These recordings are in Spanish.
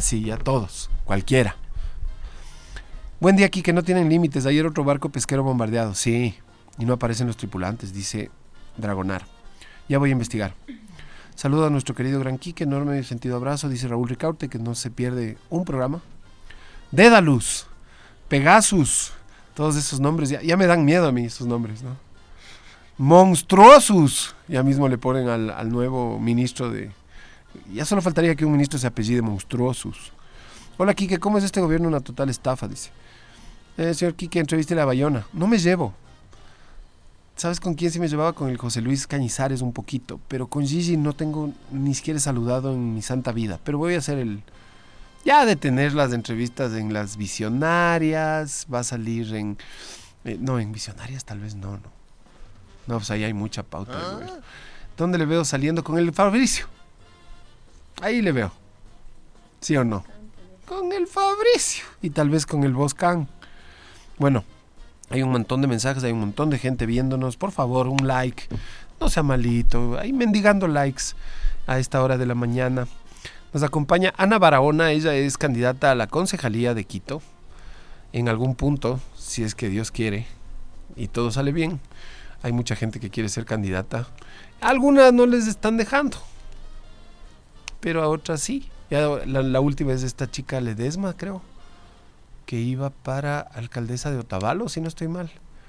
Así, a todos, cualquiera. Buen día aquí, que no tienen límites. Ayer otro barco pesquero bombardeado. Sí, y no aparecen los tripulantes, dice Dragonar. Ya voy a investigar. Saludo a nuestro querido Gran Quique, enorme sentido abrazo, dice Raúl Ricaurte, que no se pierde un programa. Dédalus, Pegasus, todos esos nombres, ya me dan miedo a mí esos nombres, ¿no? Monstruosus, ya mismo le ponen al nuevo ministro de... Ya solo faltaría que un ministro se apellide Monstruosus. Hola Quique, ¿cómo es este gobierno? Una total estafa, dice. Señor Quique, entrevístele a Bayona. No me llevo. ¿Sabes con quién sí me llevaba? Con el José Luis Cañizares un poquito, pero con Gigi no tengo ni siquiera saludado en mi santa vida, pero voy a hacer el... Ya de tener las entrevistas en las Visionarias, va a salir en... no, en Visionarias tal vez no. No, pues ahí hay mucha pauta. ¿Dónde le veo saliendo? Con el Fabricio. Ahí le veo. ¿Sí o no? Con el Fabricio. Y tal vez con el Boscan. Bueno, hay un montón de mensajes, hay un montón de gente viéndonos. Por favor, un like. No sea malito. Ahí mendigando likes a esta hora de la mañana. Nos acompaña Ana Barahona. Ella es candidata a la concejalía de Quito. En algún punto, si es que Dios quiere y todo sale bien. Hay mucha gente que quiere ser candidata. A algunas no les están dejando, pero a otras sí. Ya la última es esta chica Ledesma, creo, que iba para alcaldesa de Otavalo, si no estoy mal.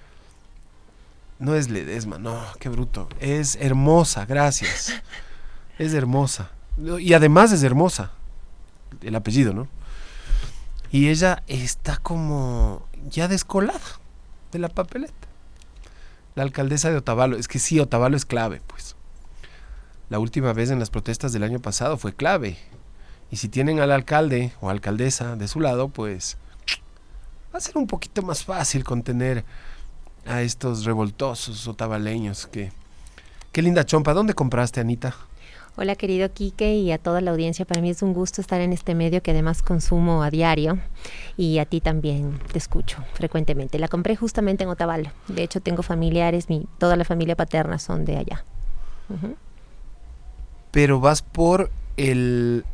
No es Ledesma, no, qué bruto. Es hermosa, gracias. Es hermosa. Y además es hermosa. El apellido, ¿no? Y ella está como ya descolada de la papeleta. La alcaldesa de Otavalo. Es que sí, Otavalo es clave, pues. La última vez en las protestas del año pasado fue clave. Y si tienen al alcalde o alcaldesa de su lado, pues va a ser un poquito más fácil contener a estos revoltosos otavaleños. Qué linda chompa. ¿Dónde compraste, Anita? Hola querido Quique y a toda la audiencia, para mí es un gusto estar en este medio que además consumo a diario y a ti también te escucho frecuentemente. La compré justamente en Otavalo, de hecho tengo familiares, toda la familia paterna son de allá. Uh-huh. Pero vas por el...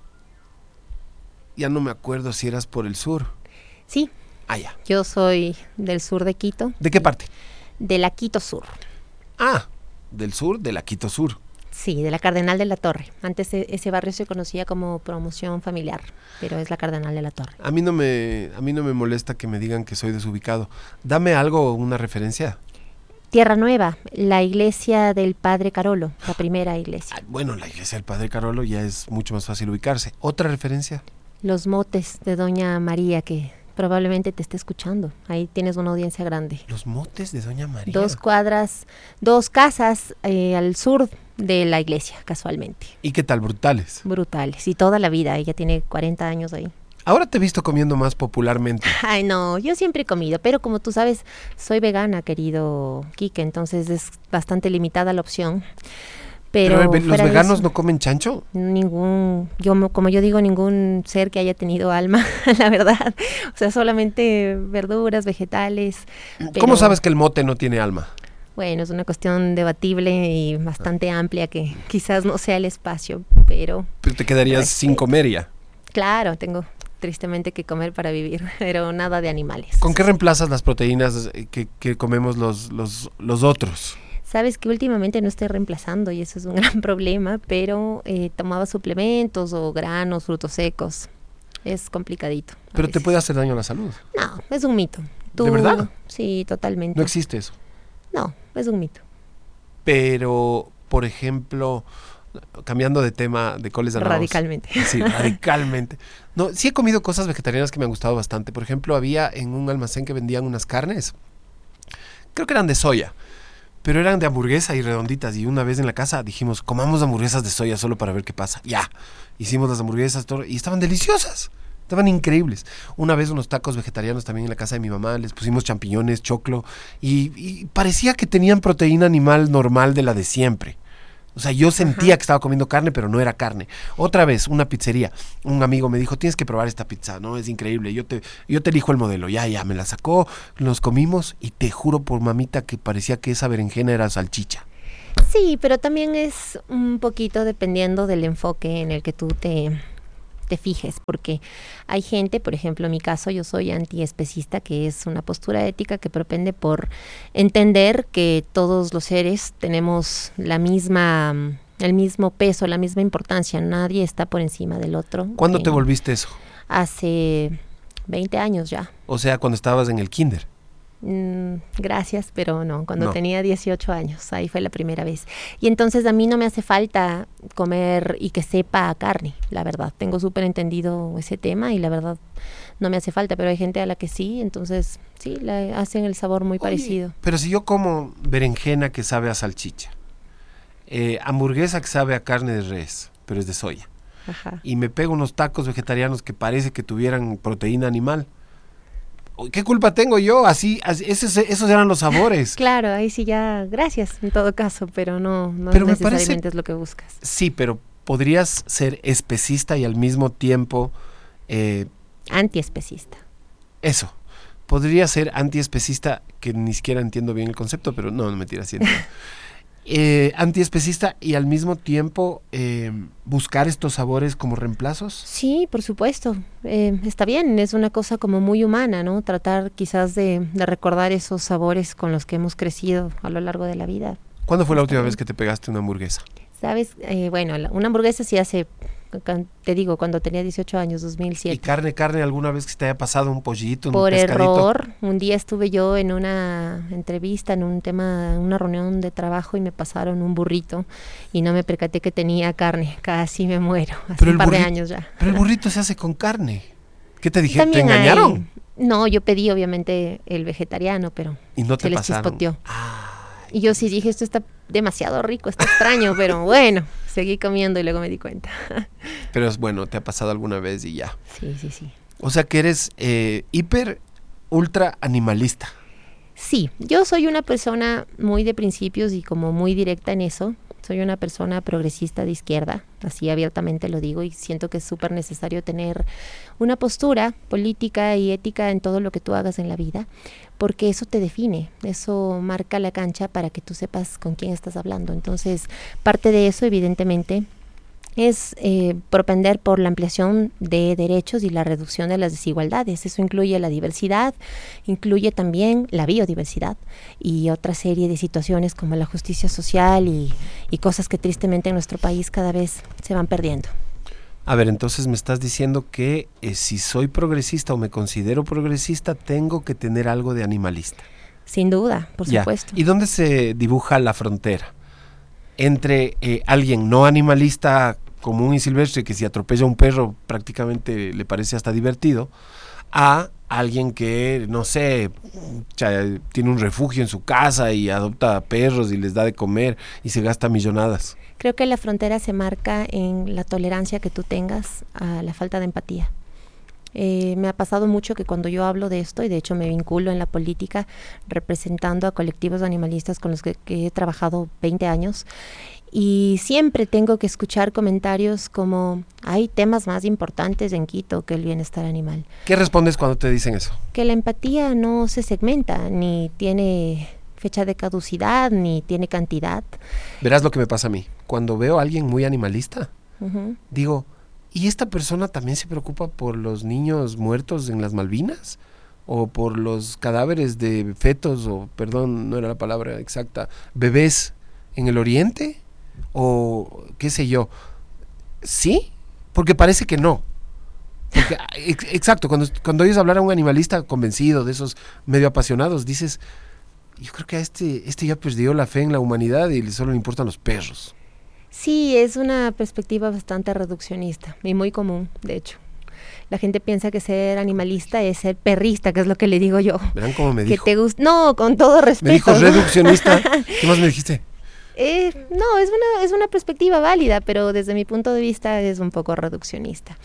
Ya no me acuerdo si eras por el sur. Sí, ya. Yo soy del sur de Quito. ¿De qué parte? De la Quito Sur. Del sur, de la Quito Sur. Sí, de la Cardenal de la Torre. Antes ese barrio se conocía como Promoción Familiar, pero es la Cardenal de la Torre. A mí no me molesta que me digan que soy desubicado. Dame algo, una referencia. Tierra Nueva, la iglesia del Padre Carolo, la primera iglesia. Bueno, la iglesia del Padre Carolo ya es mucho más fácil ubicarse. ¿Otra referencia? Los motes de Doña María, que probablemente te esté escuchando. Ahí tienes una audiencia grande. Los motes de Doña María. 2 cuadras, 2 casas al sur de la iglesia, casualmente. ¿Y qué tal? Brutales. Brutales. Y toda la vida. Ella tiene 40 años ahí. Ahora te he visto comiendo más popularmente. Ay, no, yo siempre he comido, pero como tú sabes, soy vegana, querido Quique, entonces es bastante limitada la opción. Pero ¿los veganos no comen chancho? Como yo digo, ningún ser que haya tenido alma, la verdad. O sea, solamente verduras, vegetales. ¿Cómo sabes que el mote no tiene alma? Bueno, es una cuestión debatible y bastante amplia que quizás no sea el espacio, pero... Pero te quedarías sin comer ya. Claro, tengo tristemente que comer para vivir, pero nada de animales. ¿Con qué reemplazas las proteínas que comemos los otros? Sabes que últimamente no estoy reemplazando y eso es un gran problema, pero tomaba suplementos o granos, frutos secos. Es complicadito. Pero te puede hacer daño a la salud. No, es un mito. ¿De verdad? Sí, totalmente. No existe eso. No, es un mito. Pero, por ejemplo, cambiando de tema de coles de anaos. Radicalmente. Sí, radicalmente. No, sí he comido cosas vegetarianas que me han gustado bastante. Por ejemplo, había en un almacén que vendían unas carnes. Creo que eran de soya. Pero eran de hamburguesa y redonditas. Y una vez en la casa dijimos, comamos hamburguesas de soya solo para ver qué pasa. Ya, hicimos las hamburguesas todo, y estaban deliciosas. Estaban increíbles. Una vez unos tacos vegetarianos también en la casa de mi mamá. Les pusimos champiñones, choclo. Y parecía que tenían proteína animal normal de la de siempre. O sea, yo sentía que estaba comiendo carne, pero no era carne. Otra vez, una pizzería. Un amigo me dijo, tienes que probar esta pizza, ¿no? Es increíble. Yo te elijo el modelo. Ya, me la sacó, nos comimos y te juro por mamita que parecía que esa berenjena era salchicha. Sí, pero también es un poquito dependiendo del enfoque en el que tú te te fijes, porque hay gente, por ejemplo, en mi caso, yo soy antiespecista, que es una postura ética que propende por entender que todos los seres tenemos el mismo peso, la misma importancia, nadie está por encima del otro. ¿Cuándo te volviste eso? Hace 20 años ya. O sea, cuando estabas en el kinder. Gracias, pero no, cuando tenía 18 años, ahí fue la primera vez. Y entonces a mí no me hace falta comer y que sepa a carne, la verdad. Tengo súper entendido ese tema y la verdad no me hace falta, pero hay gente a la que sí, entonces sí, le hacen el sabor muy parecido. Pero si yo como berenjena que sabe a salchicha, hamburguesa que sabe a carne de res, pero es de soya, Ajá. y me pego unos tacos vegetarianos que parece que tuvieran proteína animal, ¿qué culpa tengo yo? Esos eran los sabores. Claro, ahí sí ya, gracias en todo caso, pero no pero necesariamente es lo que buscas. Sí, pero podrías ser especista y al mismo tiempo... Antiespecista. Eso. Podría ser antiespecista, que ni siquiera entiendo bien el concepto, pero no mentira, sí entiendo. Antiespecista y al mismo tiempo buscar estos sabores como reemplazos. Sí, por supuesto. Está bien, es una cosa como muy humana, ¿no? Tratar quizás de recordar esos sabores con los que hemos crecido a lo largo de la vida. ¿Cuándo fue la última vez que te pegaste una hamburguesa? ¿Sabes? Bueno, una hamburguesa sí hace, te digo, cuando tenía 18 años, 2007. ¿Y carne alguna vez que te haya pasado un pollito, un Por pescadito? error, un día estuve yo en una entrevista, en una reunión de trabajo y me pasaron un burrito y no me percaté que tenía carne, casi me muero, hace un par de años ya. Pero el burrito se hace con carne. ¿Qué te dije? ¿Te También engañaron? No, yo pedí obviamente el vegetariano, pero ¿Y no te se les pasaron? chispoteó. Y yo sí dije, esto está demasiado rico, está extraño, pero bueno, seguí comiendo y luego me di cuenta. Pero es bueno, te ha pasado alguna vez y ya. Sí. O sea que eres ultra animalista. Sí, yo soy una persona muy de principios y como muy directa en eso. Soy una persona progresista de izquierda, así abiertamente lo digo, y siento que es súper necesario tener una postura política y ética en todo lo que tú hagas en la vida, porque eso te define, eso marca la cancha para que tú sepas con quién estás hablando. Entonces, parte de eso, evidentemente, es propender por la ampliación de derechos y la reducción de las desigualdades. Eso incluye la diversidad, incluye también la biodiversidad y otra serie de situaciones como la justicia social y cosas que tristemente en nuestro país cada vez se van perdiendo. A ver, entonces me estás diciendo que si soy progresista o me considero progresista, tengo que tener algo de animalista. Sin duda, por supuesto. ¿Y dónde se dibuja la frontera? Entre alguien no animalista común y silvestre que si atropella a un perro prácticamente le parece hasta divertido, a alguien que, no sé, tiene un refugio en su casa y adopta perros y les da de comer y se gasta millonadas. Creo que la frontera se marca en la tolerancia que tú tengas a la falta de empatía. Me ha pasado mucho que cuando yo hablo de esto, y de hecho me vinculo en la política representando a colectivos animalistas con los que he trabajado 20 años, y siempre tengo que escuchar comentarios como, hay temas más importantes en Quito que el bienestar animal. ¿Qué respondes cuando te dicen eso? Que la empatía no se segmenta, ni tiene fecha de caducidad, ni tiene cantidad. Verás lo que me pasa a mí. Cuando veo a alguien muy animalista, digo, ¿y esta persona también se preocupa por los niños muertos en las Malvinas? ¿O por los cadáveres de fetos, o perdón, no era la palabra exacta, bebés en el Oriente? ¿O qué sé yo? ¿Sí? Porque parece que no. Porque, exacto, cuando oyes hablar a un animalista convencido, de esos medio apasionados, dices, yo creo que a este ya perdió la fe en la humanidad y solo le importan los perros. Sí, es una perspectiva bastante reduccionista y muy común, de hecho. La gente piensa que ser animalista es ser perrista, que es lo que le digo yo. Verán cómo me dijo. Que te gusta. No, con todo respeto. Me dijo reduccionista. ¿Qué más me dijiste? No, es una perspectiva válida, pero desde mi punto de vista es un poco reduccionista.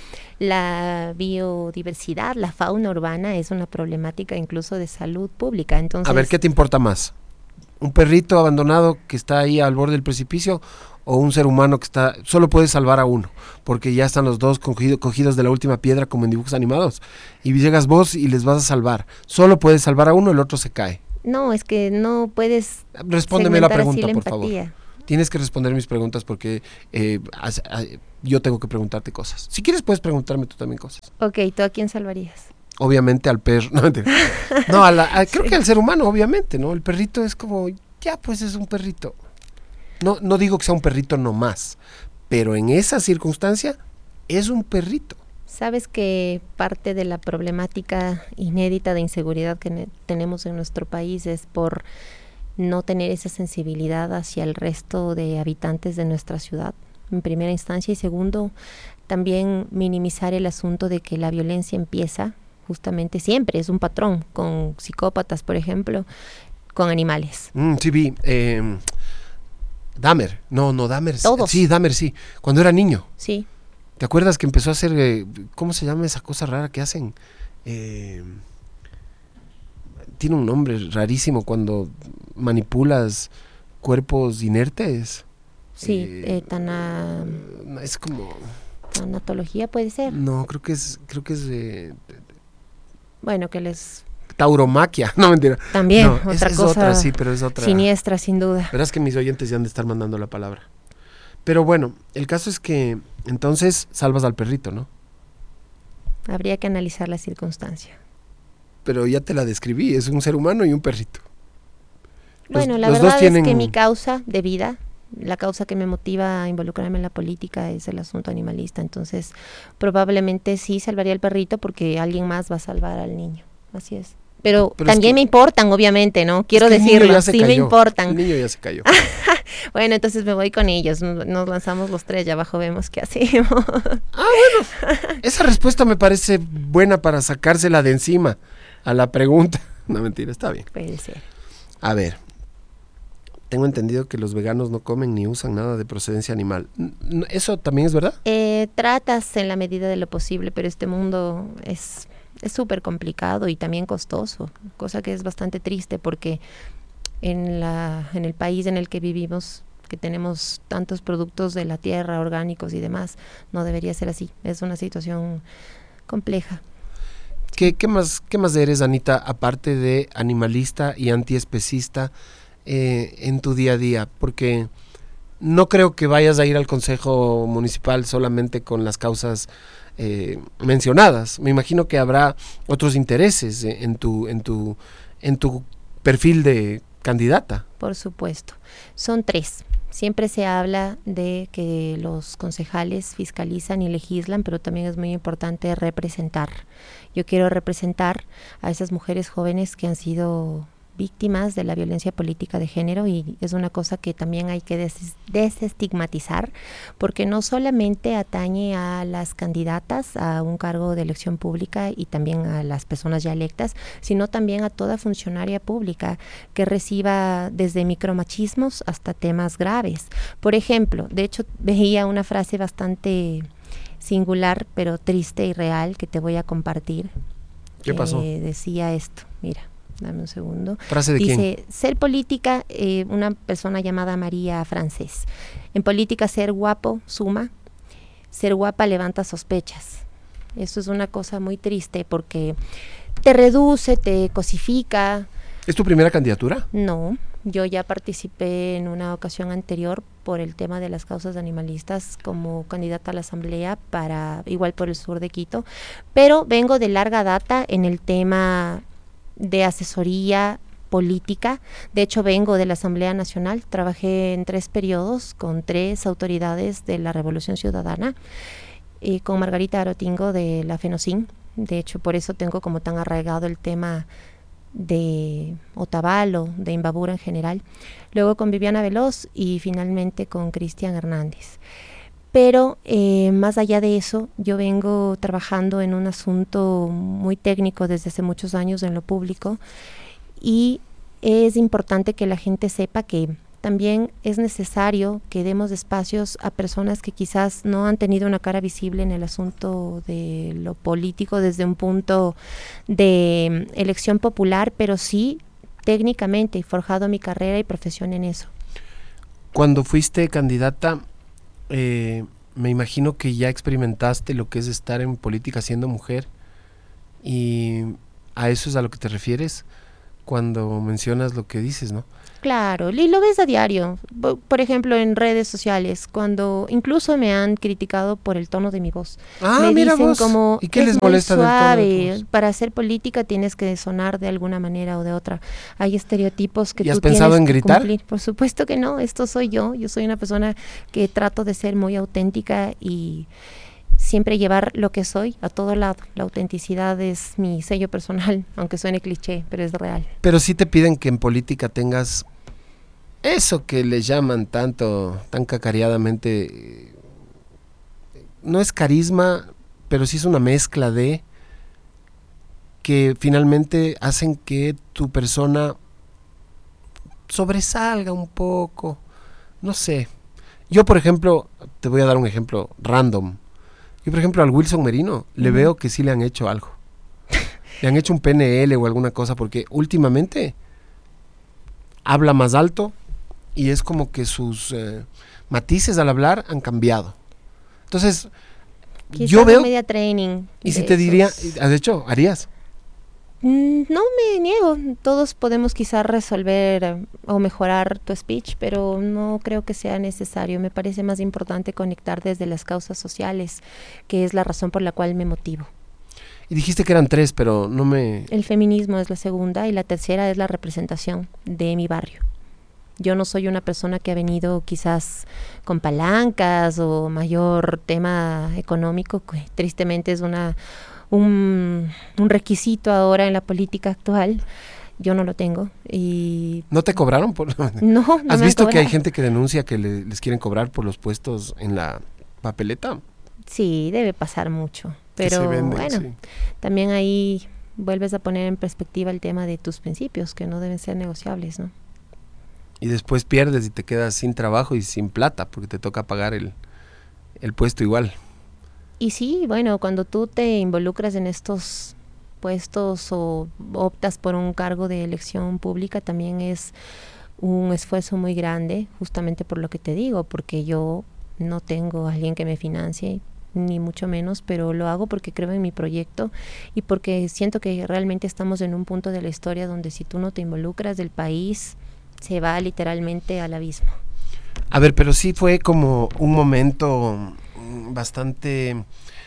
La biodiversidad, la fauna urbana es una problemática incluso de salud pública. Entonces, a ver, ¿qué te importa más? ¿Un perrito abandonado que está ahí al borde del precipicio o un ser humano que solo puede salvar a uno? Porque ya están los dos cogidos de la última piedra como en dibujos animados. Y llegas vos y les vas a salvar. Solo puedes salvar a uno, el otro se cae. No, es que no puedes. Respóndeme la pregunta, la por favor. Tienes que responder mis preguntas porque yo tengo que preguntarte cosas. Si quieres puedes preguntarme tú también cosas. Ok, ¿tú a quién salvarías? Obviamente al perro, no, mentira. No, creo que al ser humano, obviamente, ¿no? El perrito es como, ya pues es un perrito. No digo que sea un perrito nomás, pero en esa circunstancia es un perrito. Sabes que parte de la problemática inédita de inseguridad que tenemos en nuestro país es por no tener esa sensibilidad hacia el resto de habitantes de nuestra ciudad, en primera instancia, y segundo, también minimizar el asunto de que la violencia empieza justamente siempre, es un patrón, con psicópatas, por ejemplo, con animales. Sí vi, Dahmer, no, Dahmer, Todos. Sí, Dahmer, sí, cuando era niño. Sí. ¿Te acuerdas que empezó a hacer, cómo se llama esa cosa rara que hacen? Tiene un nombre rarísimo cuando manipulas cuerpos inertes. Sí, Es como... tanatología puede ser. No, creo que es Bueno, que les... tauromaquia, no mentira. También, no, otra es cosa otra, sí, pero es otra. Siniestra, sin duda. Verás que mis oyentes ya han de estar mandando la palabra. Pero bueno, el caso es que entonces salvas al perrito, ¿no? Habría que analizar la circunstancia. Pero ya te la describí, es un ser humano y un perrito. Bueno, la verdad es que mi causa de vida, la causa que me motiva a involucrarme en la política es el asunto animalista. Entonces, probablemente sí salvaría al perrito porque alguien más va a salvar al niño. Así es. Pero también me importan, obviamente, ¿no? Quiero decirlo, sí me importan. El niño ya se cayó. Bueno, entonces me voy con ellos. Nos lanzamos los tres y abajo vemos qué hacemos. Bueno. Esa respuesta me parece buena para sacársela de encima a la pregunta. No, mentira, está bien. Puede ser. A ver, tengo entendido que los veganos no comen ni usan nada de procedencia animal. ¿Eso también es verdad? Tratas en la medida de lo posible, pero este mundo es súper complicado y también costoso, cosa que es bastante triste porque en el país en el que vivimos, que tenemos tantos productos de la tierra, orgánicos y demás, no debería ser así. Es una situación compleja. ¿Qué más eres, Anita, aparte de animalista y antiespecista en tu día a día? Porque no creo que vayas a ir al Consejo Municipal solamente con las causas mencionadas. Me imagino que habrá otros intereses en tu perfil de candidata. Por supuesto. Son 3. Siempre se habla de que los concejales fiscalizan y legislan, pero también es muy importante representar. Yo quiero representar a esas mujeres jóvenes que han sido víctimas de la violencia política de género y es una cosa que también hay que desestigmatizar porque no solamente atañe a las candidatas a un cargo de elección pública y también a las personas ya electas, sino también a toda funcionaria pública que reciba desde micromachismos hasta temas graves. Por ejemplo, de hecho veía una frase bastante singular pero triste y real que te voy a compartir. ¿Qué pasó? Decía esto, mira. Dame un segundo. ¿Frase de quién? Dice, ser política, una persona llamada María Francés. En política ser guapo suma, ser guapa levanta sospechas. Eso es una cosa muy triste porque te reduce, te cosifica. ¿Es tu primera candidatura? No, yo ya participé en una ocasión anterior por el tema de las causas animalistas como candidata a la asamblea igual por el sur de Quito, pero vengo de larga data en el tema de asesoría política. De hecho, vengo de la Asamblea Nacional, trabajé en 3 periodos con 3 autoridades de la Revolución Ciudadana, con Margarita Arotingo de la FENOCIN. De hecho, por eso tengo como tan arraigado el tema de Otavalo, de Imbabura en general. Luego con Viviana Veloz y finalmente con Cristian Hernández. Pero más allá de eso, yo vengo trabajando en un asunto muy técnico desde hace muchos años en lo público y es importante que la gente sepa que también es necesario que demos espacios a personas que quizás no han tenido una cara visible en el asunto de lo político desde un punto de elección popular, pero sí técnicamente he forjado mi carrera y profesión en eso. Cuando fuiste candidata, me imagino que ya experimentaste lo que es estar en política siendo mujer y a eso es a lo que te refieres. cuando mencionas lo que dices, ¿no? Claro, y lo ves a diario. Por ejemplo, en redes sociales, cuando incluso me han criticado por el tono de mi voz. Me Mira dicen vos. como, ¿Y qué es les muy molesta del tono de tu suave, voz? para hacer política tienes que sonar de alguna manera o de otra. Hay estereotipos que ¿Y has tú pensado tienes en que gritar? cumplir. Por supuesto que no, esto soy yo soy una persona que trato de ser muy auténtica y siempre llevar lo que soy a todo lado. La autenticidad es mi sello personal, aunque suene cliché, pero es real. Pero sí te piden que en política tengas eso que le llaman tanto, tan cacareadamente, no es carisma, pero sí es una mezcla de que finalmente hacen que tu persona sobresalga un poco. No sé. Yo, por ejemplo, te voy a dar un ejemplo random. Yo, por ejemplo, al Wilson Merino le veo que sí le han hecho algo. Le han hecho un PNL o alguna cosa porque últimamente habla más alto y es como que sus matices al hablar han cambiado. Entonces, Quizás yo veo... media training. Y si te diría, ¿has hecho? ¿Harías? No me niego, todos podemos quizás resolver o mejorar tu speech, pero no creo que sea necesario. Me parece más importante conectar desde las causas sociales, que es la razón por la cual me motivo. Y dijiste que eran 3, pero no me... El feminismo es la segunda y la tercera es la representación de mi barrio. Yo no soy una persona que ha venido quizás con palancas o mayor tema económico, que tristemente es un requisito ahora en la política actual. Yo no lo tengo. Y ¿No te cobraron? Por... no ¿Has me visto han que hay cobrado. gente que denuncia que les quieren cobrar por los puestos en la papeleta? Sí, debe pasar mucho. Que se Pero venden, bueno, sí. también ahí vuelves a poner en perspectiva el tema de tus principios, que no deben ser negociables, ¿no? Y después pierdes y te quedas sin trabajo y sin plata porque te toca pagar el puesto igual. Y sí, bueno, cuando tú te involucras en estos puestos o optas por un cargo de elección pública, también es un esfuerzo muy grande, justamente por lo que te digo, porque yo no tengo a alguien que me financie, ni mucho menos, pero lo hago porque creo en mi proyecto y porque siento que realmente estamos en un punto de la historia donde si tú no te involucras, el país se va literalmente al abismo. A ver, pero sí fue como un momento bastante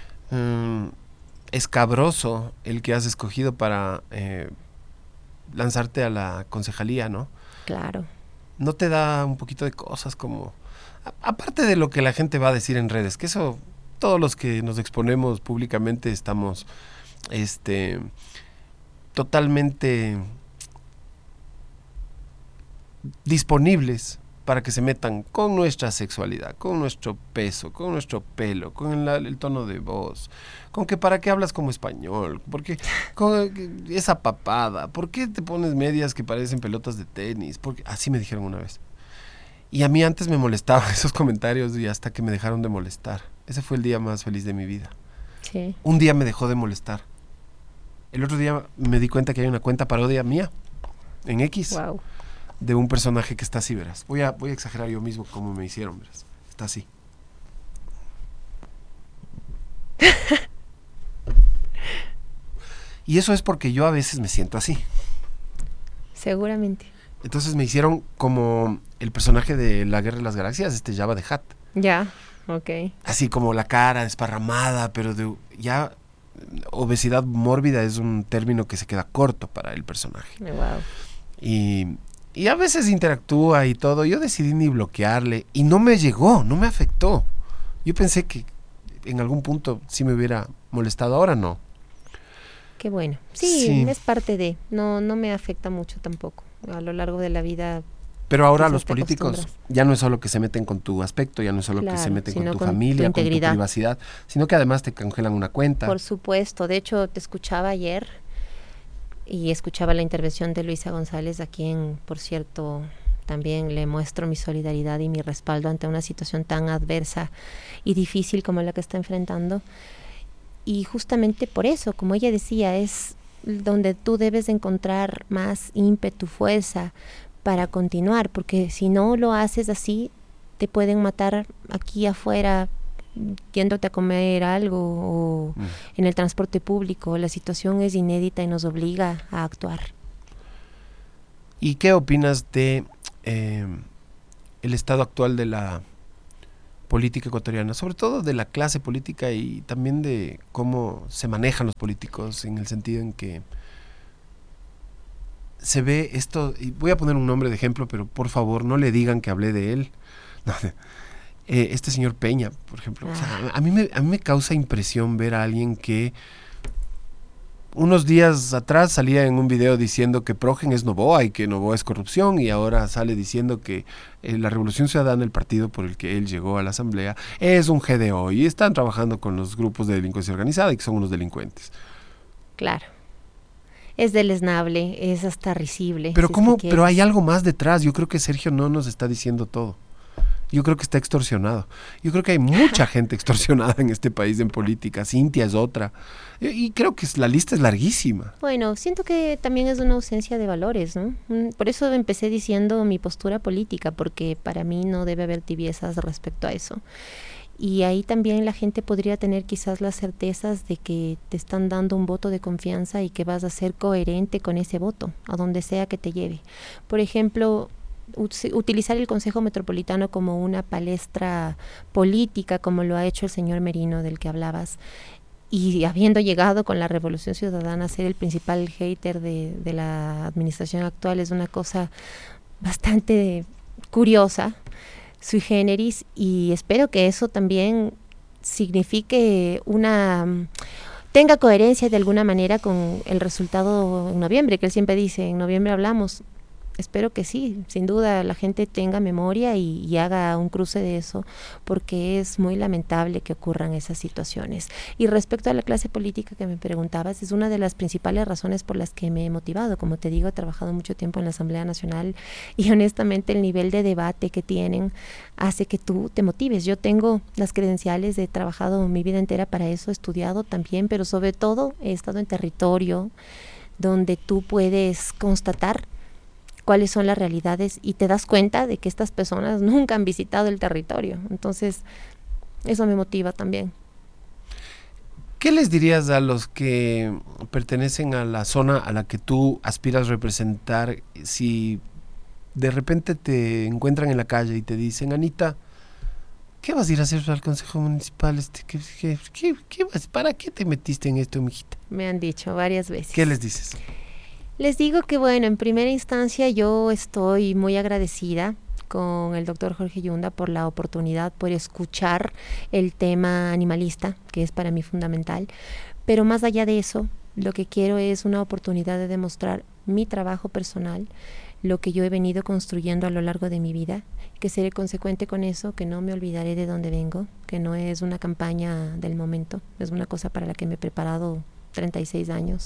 escabroso el que has escogido para lanzarte a la concejalía, ¿no? Claro. ¿No te da un poquito de cosas como... aparte de lo que la gente va a decir en redes, que eso, todos los que nos exponemos públicamente estamos totalmente disponibles para que se metan con nuestra sexualidad, con nuestro peso, con nuestro pelo, con el tono de voz, con que para qué hablas como español, porque con esa papada, ¿por qué te pones medias que parecen pelotas de tenis? Porque así me dijeron una vez. Y a mí antes me molestaban esos comentarios y hasta que me dejaron de molestar. Ese fue el día más feliz de mi vida. Sí. Un día me dejó de molestar. El otro día me di cuenta que hay una cuenta parodia mía en X. Wow. De un personaje que está así, verás. Voy a exagerar yo mismo como me hicieron, verás. Está así. Y eso es porque yo a veces me siento así. Seguramente. Entonces me hicieron como el personaje de La Guerra de las Galaxias, Jabba the Hutt. Ya, ok. Así como la cara desparramada, pero ya obesidad mórbida es un término que se queda corto para el personaje. Wow. Y a veces interactúa y todo. Yo decidí ni bloquearle y no me llegó, no me afectó. Yo pensé que en algún punto sí me hubiera molestado, ahora no. Qué bueno. Sí, Sí. es parte de. No me afecta mucho tampoco. A lo largo de la vida. Pero ahora Quizás los te políticos acostumbras. ya no es solo que se meten con tu aspecto, ya no es solo que se Claro, meten con sino tu con tu familia, con tu integridad. privacidad, sino que además te congelan una cuenta. Por supuesto. De hecho, te escuchaba ayer y escuchaba la intervención de Luisa González, a quien, por cierto, también le muestro mi solidaridad y mi respaldo ante una situación tan adversa y difícil como la que está enfrentando. Y justamente por eso, como ella decía, es donde tú debes encontrar más ímpetu, fuerza para continuar, porque si no lo haces así, te pueden matar aquí afuera yéndote a comer algo o en el transporte público. La situación es inédita y nos obliga a actuar. ¿Y qué opinas de el estado actual de la política ecuatoriana, sobre todo de la clase política y también de cómo se manejan los políticos, en el sentido en que se ve esto, y voy a poner un nombre de ejemplo, pero por favor no le digan que hablé de él, no, este señor Peña, por ejemplo, o sea, a mí me causa impresión ver a alguien que unos días atrás salía en un video diciendo que Progen es Novoa y que Novoa es corrupción, y ahora sale diciendo que la Revolución Ciudadana, el partido por el que él llegó a la asamblea, es un GDO y están trabajando con los grupos de delincuencia organizada y que son unos delincuentes. Claro. Es deleznable, es hasta risible. Pero si ¿cómo? es que Pero hay algo más detrás. Yo creo que Sergio no nos está diciendo todo. Yo creo que está extorsionado. Yo creo que hay mucha gente extorsionada en este país en política. Cintia es otra. Y creo que la lista es larguísima. Bueno, siento que también es una ausencia de valores, ¿no? Por eso empecé diciendo mi postura política, porque para mí no debe haber tibiezas respecto a eso. Y ahí también la gente podría tener quizás las certezas de que te están dando un voto de confianza y que vas a ser coherente con ese voto, a donde sea que te lleve. Por ejemplo, utilizar el Consejo Metropolitano como una palestra política, como lo ha hecho el señor Merino del que hablabas, y habiendo llegado con la Revolución Ciudadana a ser el principal hater de la administración actual, es una cosa bastante curiosa, sui generis, y espero que eso también signifique tenga coherencia de alguna manera con el resultado en noviembre, que él siempre dice, en noviembre hablamos. Espero que sí, sin duda la gente tenga memoria y haga un cruce de eso, porque es muy lamentable que ocurran esas situaciones. Y respecto a la clase política que me preguntabas, es una de las principales razones por las que me he motivado. Como te digo, he trabajado mucho tiempo en la Asamblea Nacional y honestamente el nivel de debate que tienen hace que tú te motives. Yo tengo las credenciales, he trabajado mi vida entera para eso, he estudiado también, pero sobre todo he estado en territorio donde tú puedes constatar cuáles son las realidades y te das cuenta de que estas personas nunca han visitado el territorio. Entonces, eso me motiva también. ¿Qué les dirías a los que pertenecen a la zona a la que tú aspiras representar si de repente te encuentran en la calle y te dicen, Anita, ¿qué vas a ir a hacer al Consejo Municipal? ¿Para qué te metiste en esto, mijita? Me han dicho varias veces. ¿Qué les dices? Les digo que, bueno, en primera instancia yo estoy muy agradecida con el doctor Jorge Yunda por la oportunidad, por escuchar el tema animalista, que es para mí fundamental. Pero más allá de eso, lo que quiero es una oportunidad de demostrar mi trabajo personal, lo que yo he venido construyendo a lo largo de mi vida, que seré consecuente con eso, que no me olvidaré de dónde vengo, que no es una campaña del momento, es una cosa para la que me he preparado 36 años.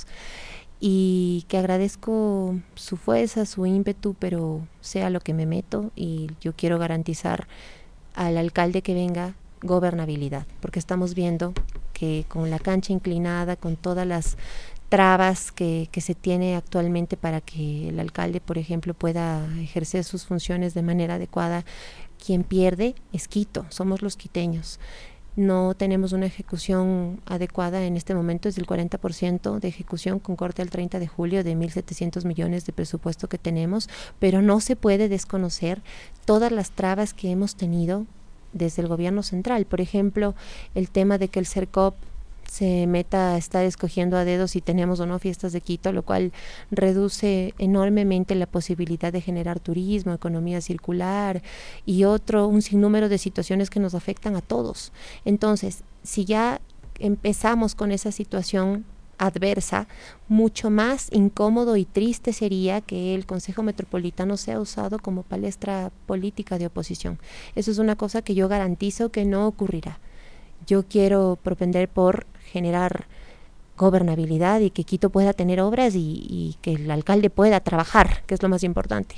Y que agradezco su fuerza, su ímpetu, pero sea lo que me meto, y yo quiero garantizar al alcalde que venga gobernabilidad, porque estamos viendo que con la cancha inclinada, con todas las trabas que se tiene actualmente para que el alcalde, por ejemplo, pueda ejercer sus funciones de manera adecuada, quien pierde es Quito, somos los quiteños. No tenemos una ejecución adecuada en este momento, es del 40% de ejecución con corte al 30 de julio de 1.700 millones de presupuesto que tenemos, pero no se puede desconocer todas las trabas que hemos tenido desde el gobierno central. Por ejemplo, el tema de que el CERCOP se meta a estar escogiendo a dedo si tenemos o no fiestas de Quito, lo cual reduce enormemente la posibilidad de generar turismo, economía circular y un sinnúmero de situaciones que nos afectan a todos. Entonces, si ya empezamos con esa situación adversa, mucho más incómodo y triste sería que el Consejo Metropolitano sea usado como palestra política de oposición. Eso es una cosa que yo garantizo que no ocurrirá. Yo quiero propender por generar gobernabilidad y que Quito pueda tener obras y que el alcalde pueda trabajar, que es lo más importante.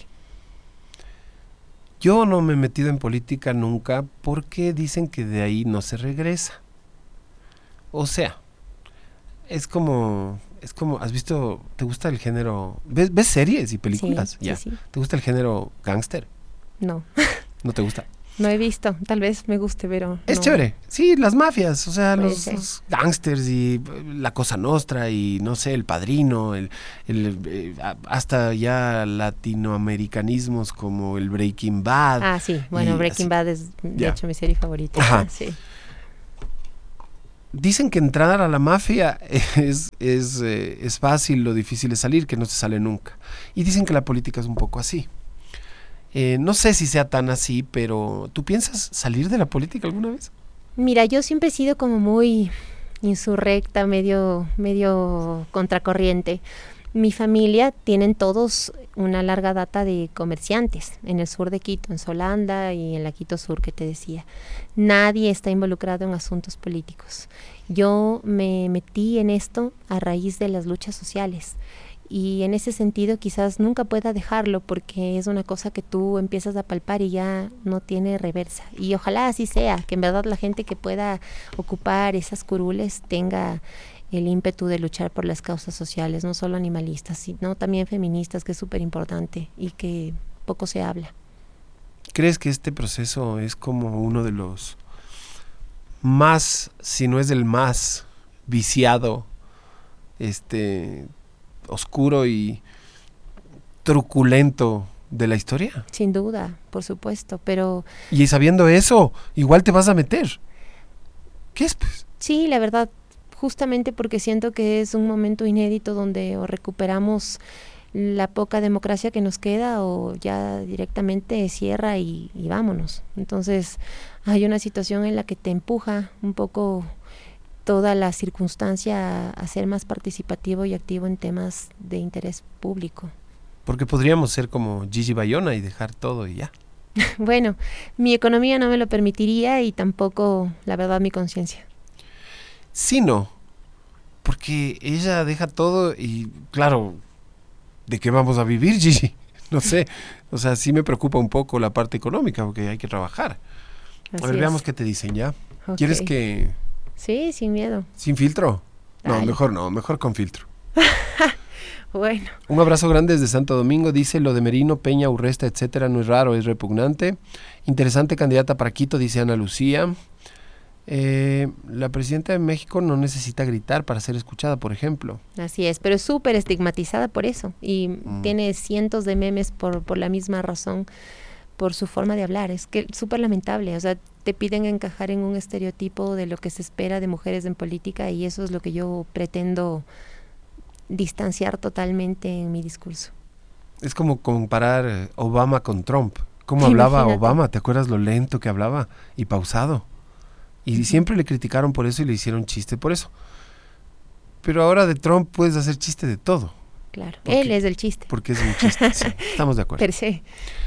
Yo no me he metido en política nunca porque dicen que de ahí no se regresa. O sea, es como, ¿has visto? ¿Te gusta el género? ¿Ves series y películas? Sí, ya. sí. ¿Te gusta el género gángster? No. ¿No te gusta? No he visto, tal vez me guste, pero Es no. chévere. Sí, las mafias, o sea, Puede los, ser. los gángsters y la Cosa Nostra y no sé, el Padrino, hasta ya latinoamericanismos como el Breaking Bad. Ah, sí, bueno, y Breaking así. Bad es de Ya. hecho mi serie favorita. Ajá. Sí. Dicen que entrar a la mafia es fácil, lo difícil es salir, que no se sale nunca. Y dicen que la política es un poco así. No sé si sea tan así, pero ¿tú piensas salir de la política alguna vez? Mira, yo siempre he sido como muy insurrecta, medio contracorriente. Mi familia tienen todos una larga data de comerciantes en el sur de Quito, en Solanda y en la Quito Sur que te decía. Nadie está involucrado en asuntos políticos. Yo me metí en esto a raíz de las luchas sociales. Y en ese sentido quizás nunca pueda dejarlo porque es una cosa que tú empiezas a palpar y ya no tiene reversa. Y ojalá así sea, que en verdad la gente que pueda ocupar esas curules tenga el ímpetu de luchar por las causas sociales, no solo animalistas, sino también feministas, que es súper importante y que poco se habla. ¿Crees que este proceso es como uno de los más, si no es el más viciado, oscuro y truculento de la historia? Sin duda, por supuesto, pero Y sabiendo eso, igual te vas a meter. ¿Qué es, pues? sí, la verdad, justamente porque siento que es un momento inédito donde o recuperamos la poca democracia que nos queda o ya directamente cierra y vámonos. Entonces hay una situación en la que te empuja un poco toda la circunstancia a ser más participativo y activo en temas de interés público. Porque podríamos ser como Gigi Bayona y dejar todo y ya. Bueno, mi economía no me lo permitiría y tampoco, la verdad, mi conciencia. Sí, no. Porque ella deja todo y, claro, ¿de qué vamos a vivir, Gigi? No sé. O sea, sí me preocupa un poco la parte económica porque hay que trabajar. Así A ver, es. veamos qué te dicen ya. Ok. ¿Quieres que Sí, sin miedo. sin filtro? Dale. No, mejor con filtro. Bueno, Un abrazo grande desde Santo Domingo. Dice lo de Merino, Peña, Urresta, etcétera, no es raro, es repugnante. Interesante candidata para Quito, dice Ana Lucía. La presidenta de México no necesita gritar para ser escuchada, por ejemplo. así es, pero es súper estigmatizada por eso y tiene cientos de memes por la misma razón, por su forma de hablar. Es que súper lamentable, o sea, te piden encajar en un estereotipo de lo que se espera de mujeres en política y eso es lo que yo pretendo distanciar totalmente en mi discurso. Es como comparar Obama con Trump. ¿Cómo hablaba Imagínate. Obama? ¿Te acuerdas lo lento que hablaba y pausado? Y siempre le criticaron por eso y le hicieron chiste por eso. Pero ahora de Trump puedes hacer chiste de todo, Claro, ¿Por qué? él es el chiste, porque es un chiste. Sí, estamos de acuerdo. per se.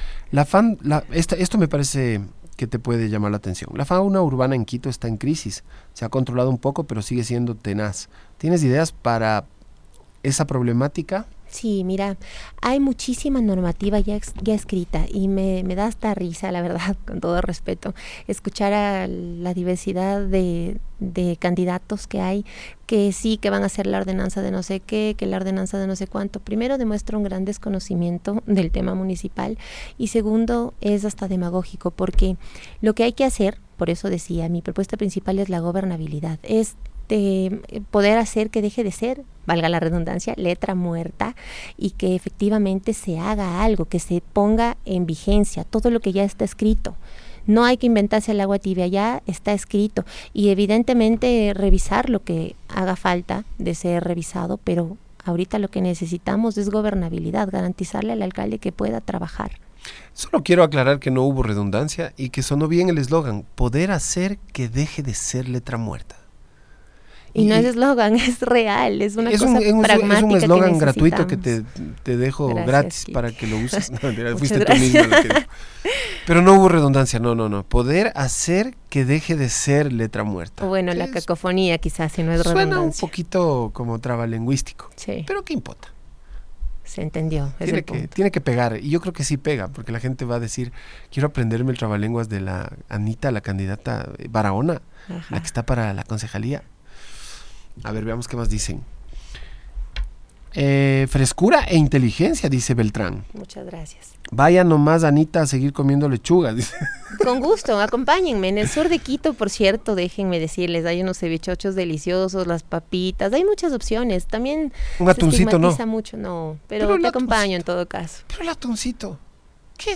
Esto me parece que te puede llamar la atención. La fauna urbana en Quito está en crisis. Se ha controlado un poco, pero sigue siendo tenaz. ¿Tienes ideas para esa problemática? Sí, mira, hay muchísima normativa ya escrita y me da hasta risa, la verdad, con todo respeto, escuchar a la diversidad de candidatos que hay, que sí, que van a hacer la ordenanza de no sé qué, que la ordenanza de no sé cuánto. Primero, demuestra un gran desconocimiento del tema municipal y segundo, es hasta demagógico, porque lo que hay que hacer, por eso decía, mi propuesta principal es la gobernabilidad, es de poder hacer que deje de ser, valga la redundancia, letra muerta y que efectivamente se haga algo, que se ponga en vigencia todo lo que ya está escrito. No hay que inventarse el agua tibia, ya está escrito y evidentemente revisar lo que haga falta de ser revisado, pero ahorita lo que necesitamos es gobernabilidad, garantizarle al alcalde que pueda trabajar. Solo quiero aclarar que no hubo redundancia y que sonó bien el eslogan, poder hacer que deje de ser letra muerta. Y no es eslogan, es real, es una cosa Es pragmática. un eslogan gratuito que necesitamos. te dejo Gracias, gratis Kike. para que lo uses. No, Muchas fuiste tú gracias. misma la que dijo. Pero no hubo redundancia, no. Poder hacer que deje de ser letra muerta. O bueno, la Es- cacofonía quizás, si no es Suena un redundancia. poquito como trabalingüístico. Sí, Pero ¿qué importa? se entendió, es el punto. Tiene que pegar. Y yo creo que sí pega, porque la gente va a decir, quiero aprenderme el trabalenguas de la Anita, la candidata Barahona, Ajá. la que está para la concejalía. A ver, veamos qué más dicen. Frescura e inteligencia, dice Beltrán. Muchas gracias. Vaya nomás, Anita, a seguir comiendo lechuga, dice. Con gusto, acompáñenme. En el sur de Quito, por cierto, déjenme decirles, hay unos cevichochos deliciosos, las papitas, hay muchas opciones. También un atuncito, ¿no? Mucho, no, pero te acompaño en todo caso. Pero el atuncito, ¿qué?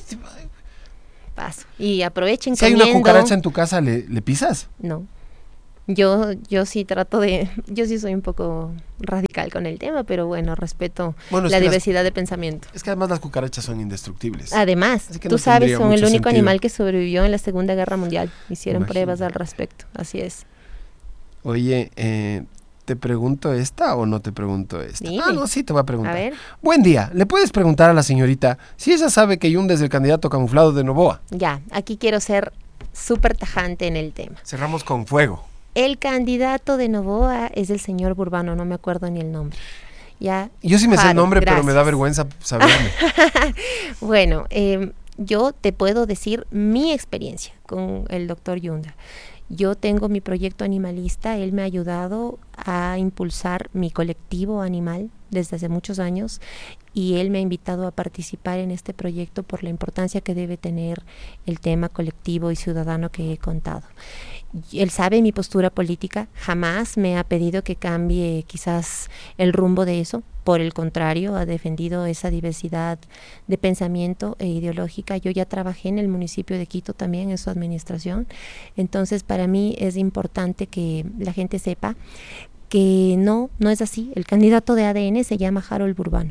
Paso. Y aprovechen si hay una cucaracha en tu casa, ¿le pisas? No. Yo sí trato de, yo sí soy un poco radical con el tema, pero bueno, respeto la diversidad de pensamiento. Es que además las cucarachas son indestructibles. Además, tú sabes, son el único animal que sobrevivió en la Segunda Guerra Mundial. Hicieron pruebas al respecto, así es. Oye, ¿te pregunto esta o no te pregunto esta? Dime. Ah, no, sí te voy a preguntar. A ver. Buen día, ¿le puedes preguntar a la señorita si ella sabe que Yunda es el candidato camuflado de Noboa? Ya, aquí quiero ser súper tajante en el tema. Cerramos con fuego. El candidato de Noboa es el señor Burbano, no me acuerdo ni el nombre. Ya. Yo sí me sé el nombre, gracias. pero me da vergüenza saberme. Bueno, yo te puedo decir mi experiencia con el doctor Yunda. Yo tengo mi proyecto animalista, él me ha ayudado a impulsar mi colectivo animal desde hace muchos años y él me ha invitado a participar en este proyecto por la importancia que debe tener el tema colectivo y ciudadano que he contado. Él sabe mi postura política, jamás me ha pedido que cambie quizás el rumbo de eso, por el contrario, ha defendido esa diversidad de pensamiento e ideológica. Yo ya trabajé en el municipio de Quito también en su administración, entonces para mí es importante que la gente sepa que no es así. El candidato de ADN se llama Harold Burbano.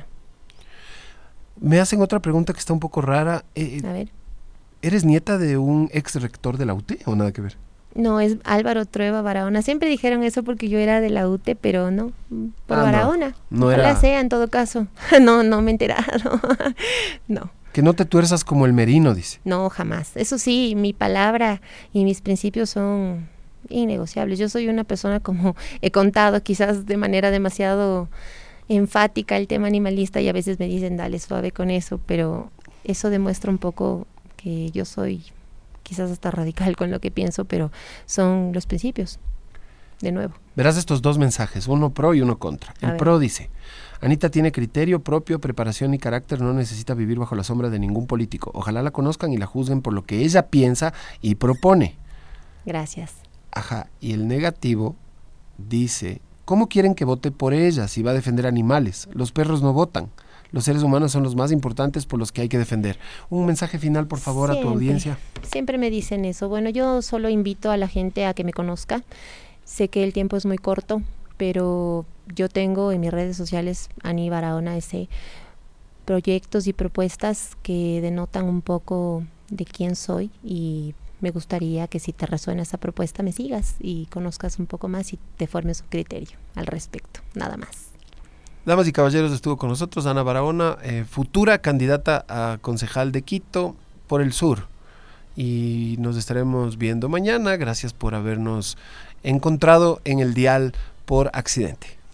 Me hacen otra pregunta que está un poco rara. A ver. ¿Eres nieta de un ex rector de la UTE o nada que ver? No, es Álvaro Trueba Barahona. Siempre dijeron eso porque yo era de la UTE, pero no, por Barahona. No Ojalá era... sea en todo caso. No me he enterado. No. Que no te tuerzas como el Merino, dice. No, jamás. Eso sí, mi palabra y mis principios son innegociables. Yo soy una persona, como he contado, quizás de manera demasiado enfática el tema animalista y a veces me dicen, dale suave con eso, pero eso demuestra un poco que yo soy quizás hasta radical con lo que pienso, pero son los principios, de nuevo. Verás estos dos mensajes, uno pro y uno contra. El pro dice, Anita tiene criterio propio, preparación y carácter, no necesita vivir bajo la sombra de ningún político. Ojalá la conozcan y la juzguen por lo que ella piensa y propone. Gracias. Ajá, y el negativo dice, ¿cómo quieren que vote por ella si va a defender animales? Los perros no votan. Los seres humanos son los más importantes por los que hay que defender. Un mensaje final, por favor, a tu audiencia. Siempre me dicen eso. Bueno, yo solo invito a la gente a que me conozca. Sé que el tiempo es muy corto, pero yo tengo en mis redes sociales, Ani Barahona S, proyectos y propuestas que denotan un poco de quién soy y me gustaría que si te resuena esa propuesta me sigas y conozcas un poco más y te formes un criterio al respecto. Nada más. Damas y caballeros, estuvo con nosotros Ana Barahona, futura candidata a concejal de Quito por el sur. Y nos estaremos viendo mañana. Gracias por habernos encontrado en el dial por accidente.